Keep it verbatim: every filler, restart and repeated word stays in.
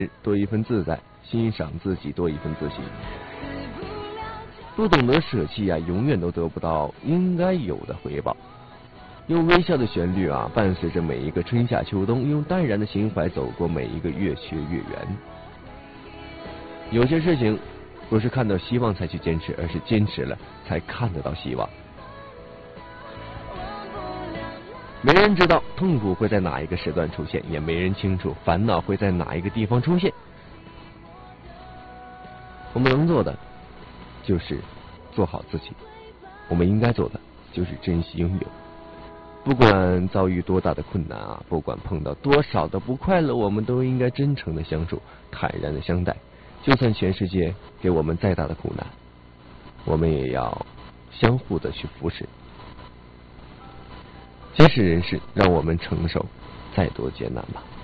多一份自在，欣赏自己多一份自信。不懂得舍弃啊，永远都得不到应该有的回报。用微笑的旋律啊，伴随着每一个春夏秋冬，用淡然的情怀走过每一个月缺月圆。有些事情不是看到希望才去坚持，而是坚持了才看得到希望。没人知道痛苦会在哪一个时段出现，也没人清楚烦恼会在哪一个地方出现。我们能做的就是做好自己，我们应该做的就是珍惜拥有。不管遭遇多大的困难啊，不管碰到多少的不快乐，我们都应该真诚的相处，坦然的相待。就算全世界给我们再大的苦难，我们也要相互的去扶持。即使人世让我们承受再多艰难吧。